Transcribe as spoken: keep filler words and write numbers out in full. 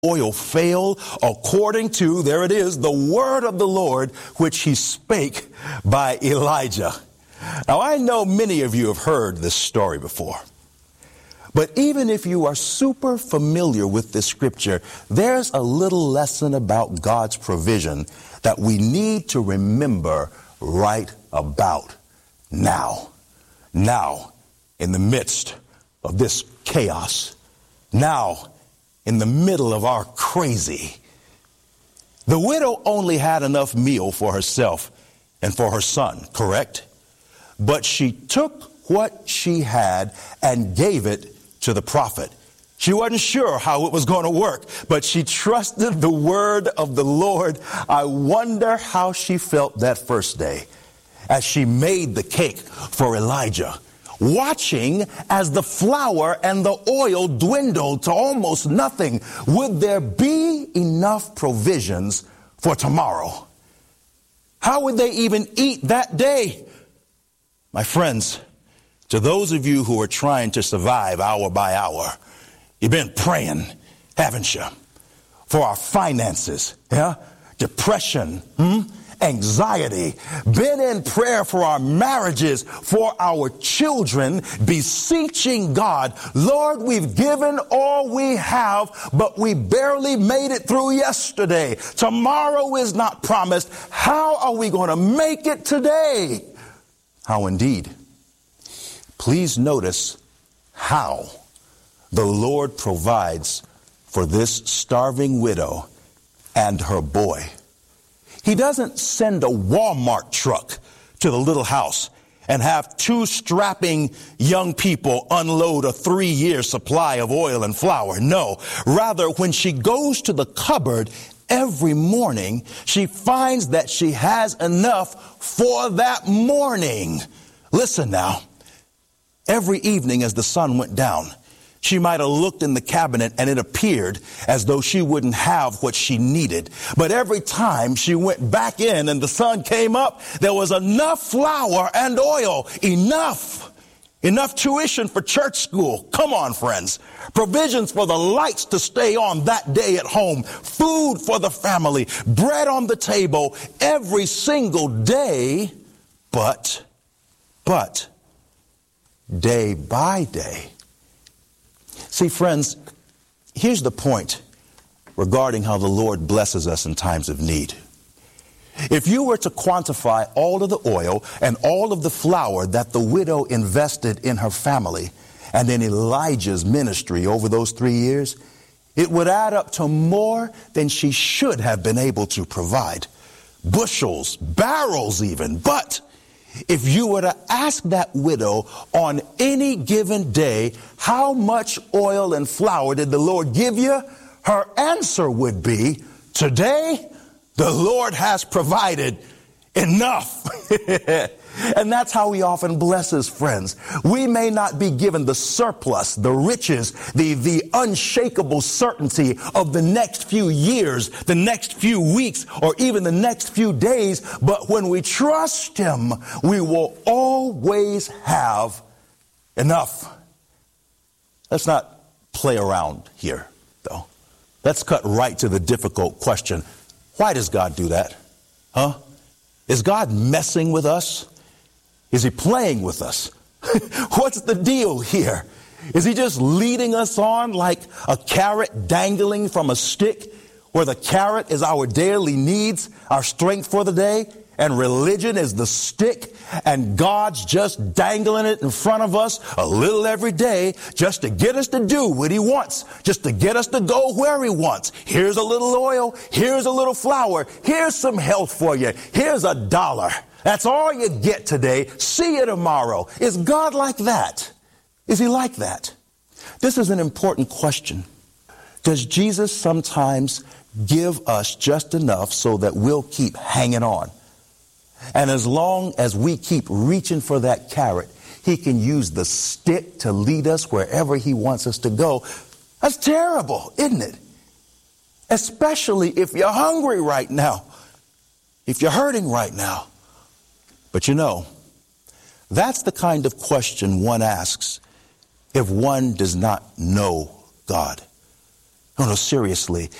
oil fail according to, there it is, the word of the Lord, which he spake by Elijah. Now, I know many of you have heard this story before. But even if you are super familiar with this scripture, there's a little lesson about God's provision that we need to remember right about now. Now, in the midst of this chaos, now, in the middle of our crazy, the widow only had enough meal for herself and for her son, correct? But she took what she had and gave it to the prophet. She wasn't sure how it was going to work, but she trusted the word of the Lord. I wonder how she felt that first day as she made the cake for Elijah, watching as the flour and the oil dwindled to almost nothing. Would there be enough provisions for tomorrow? How would they even eat that day? My friends, to those of you who are trying to survive hour by hour, you've been praying, haven't you? For our finances, yeah? Depression, hmm? Anxiety, been in prayer for our marriages, for our children, beseeching God, Lord, we've given all we have, but we barely made it through yesterday. Tomorrow is not promised. How are we going to make it today? How indeed. Please notice how the Lord provides for this starving widow and her boy. He doesn't send a Walmart truck to the little house and have two strapping young people unload a three-year supply of oil and flour. No, rather, when she goes to the cupboard every morning, she finds that she has enough for that morning. Listen now. Every evening as the sun went down, she might have looked in the cabinet and it appeared as though she wouldn't have what she needed. But every time she went back in and the sun came up, there was enough flour and oil. Enough. Enough tuition for church school. Come on, friends. Provisions for the lights to stay on that day at home. Food for the family. Bread on the table every single day. But, but, day by day. See, friends, here's the point regarding how the Lord blesses us in times of need. If you were to quantify all of the oil and all of the flour that the widow invested in her family and in Elijah's ministry over those three years, it would add up to more than she should have been able to provide. Bushels, barrels even. But if you were to ask that widow on any given day, how much oil and flour did the Lord give you? Her answer would be, today, the Lord has provided enough. And that's how he often blesses, friends. We may not be given the surplus, the riches, the, the unshakable certainty of the next few years, the next few weeks, or even the next few days. But when we trust him, we will always have enough. Let's not play around here, though. Let's cut right to the difficult question. Why does God do that? Huh? Is God messing with us? Is he playing with us? What's the deal here? Is he just leading us on like a carrot dangling from a stick, where the carrot is our daily needs, our strength for the day, and religion is the stick, and God's just dangling it in front of us a little every day just to get us to do what he wants, just to get us to go where he wants. Here's a little oil, here's a little flour, here's some health for you, here's a dollar. That's all you get today. See you tomorrow. Is God like that? Is he like that? This is an important question. Does Jesus sometimes give us just enough so that we'll keep hanging on? And as long as we keep reaching for that carrot, he can use the stick to lead us wherever he wants us to go. That's terrible, isn't it? Especially if you're hungry right now, if you're hurting right now. But you know, that's the kind of question one asks if one does not know God. No, no, seriously.